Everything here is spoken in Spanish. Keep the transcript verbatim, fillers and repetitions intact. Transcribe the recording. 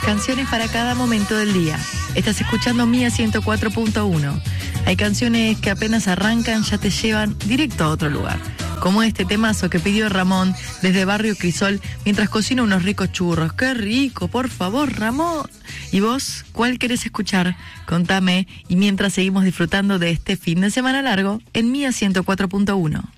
canciones para cada momento del día. Estás escuchando Mía ciento cuatro punto uno. Hay canciones que apenas arrancan ya te llevan directo a otro lugar. Como este temazo que pidió Ramón desde Barrio Crisol mientras cocina unos ricos churros. ¡Qué rico! Por favor, Ramón. ¿Y vos, cuál querés escuchar? Contame, y mientras seguimos disfrutando de este fin de semana largo en Mía ciento cuatro punto uno.